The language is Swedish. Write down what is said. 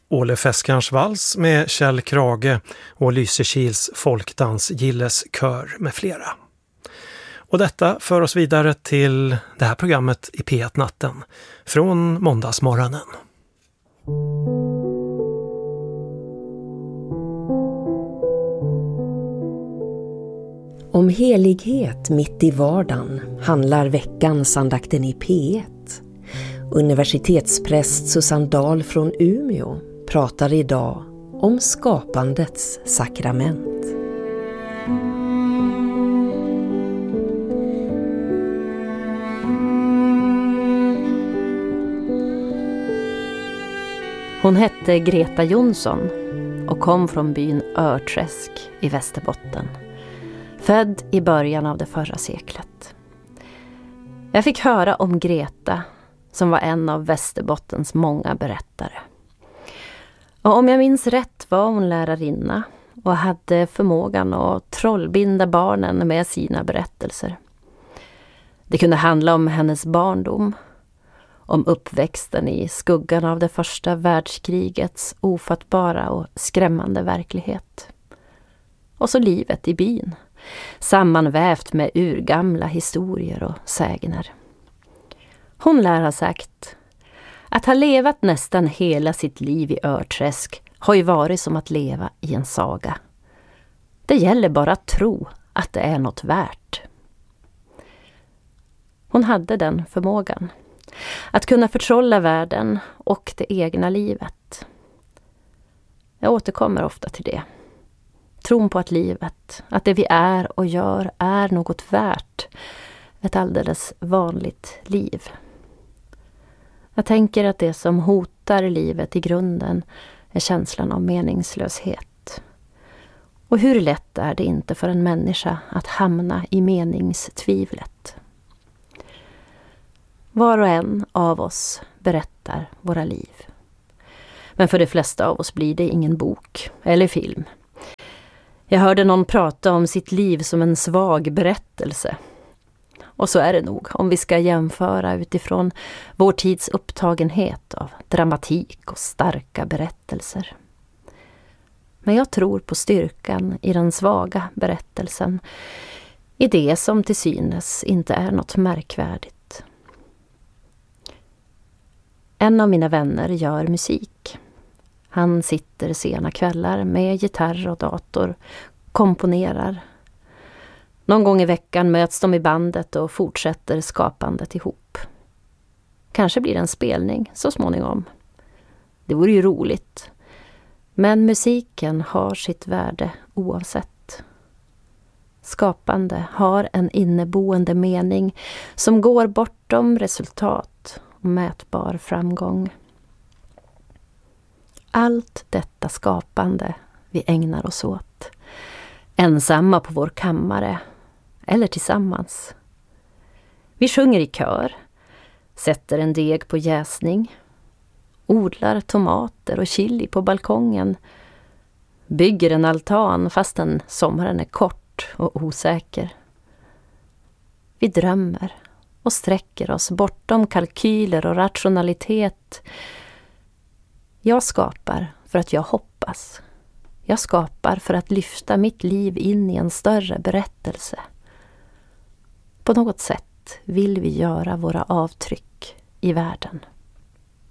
Ole Fäskarns vals med Kjell Krage och Lysekils folkdans Gilles kör med flera. Och detta för oss vidare till det här programmet i P1-natten från måndagsmorgonen. Om helighet mitt i vardagen handlar veckans andakten i P1. Universitetspräst Susanne Dahl från Umeå pratar idag om skapandets sakrament. Hon hette Greta Jonsson och kom från byn Örträsk i Västerbotten. Född i början av det förra seklet. Jag fick höra om Greta som var en av Västerbottens många berättare. Och om jag minns rätt var hon lärarinna och hade förmågan att trollbinda barnen med sina berättelser. Det kunde handla om hennes barndom, om uppväxten i skuggan av det första världskrigets ofattbara och skrämmande verklighet. Och så livet i byn, sammanvävt med urgamla historier och sägner. Hon lär ha sagt att ha levat nästan hela sitt liv i Örträsk har ju varit som att leva i en saga. Det gäller bara att tro att det är något värt. Hon hade den förmågan. Att kunna förtrolla världen och det egna livet. Jag återkommer ofta till det. Tron på att livet, att det vi är och gör är något värt. Ett alldeles vanligt liv. Jag tänker att det som hotar livet i grunden är känslan av meningslöshet. Och hur lätt är det inte för en människa att hamna i meningstvivlet? Var och en av oss berättar våra liv. Men för de flesta av oss blir det ingen bok eller film. Jag hörde någon prata om sitt liv som en svag berättelse. Och så är det nog om vi ska jämföra utifrån vår tids upptagenhet av dramatik och starka berättelser. Men jag tror på styrkan i den svaga berättelsen, i det som till synes inte är något märkvärdigt. En av mina vänner gör musik. Han sitter sena kvällar med gitarr och dator, komponerar. Någon gång i veckan möts de i bandet och fortsätter skapandet ihop. Kanske blir det en spelning så småningom. Det vore ju roligt. Men musiken har sitt värde oavsett. Skapande har en inneboende mening som går bortom resultat och mätbar framgång. Allt detta skapande vi ägnar oss åt. Ensamma på vår kammare eller tillsammans. Vi sjunger i kör, sätter en deg på jäsning, odlar tomater och chili på balkongen, bygger en altan fastän sommaren är kort och osäker. Vi drömmer och sträcker oss bortom kalkyler och rationalitet. Jag skapar för att jag hoppas. Jag skapar för att lyfta mitt liv in i en större berättelse. På något sätt vill vi göra våra avtryck i världen.